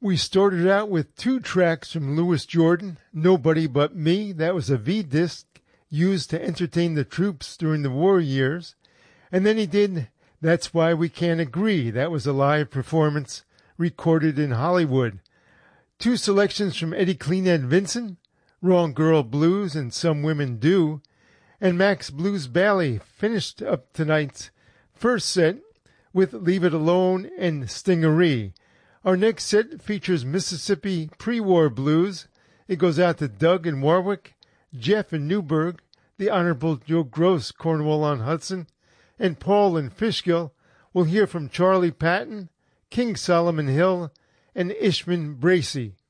We started out with 2 tracks from Louis Jordan, Nobody But Me. That was a V-disc used to entertain the troops during the war years. And then he did That's Why We Can't Agree. That was a live performance recorded in Hollywood. 2 selections from Eddie Cleanhead Vincent, Wrong Girl Blues and Some Women Do. And Max Blues Bally finished up tonight's first set with Leave It Alone and Stingaree. Our next set features Mississippi pre-war blues. It goes out to Doug in Warwick, Jeff in Newburgh, the Honorable Joe Gross, Cornwall-on-Hudson, and Paul in Fishkill. We'll hear from Charlie Patton, King Solomon Hill, and Ishman Bracey.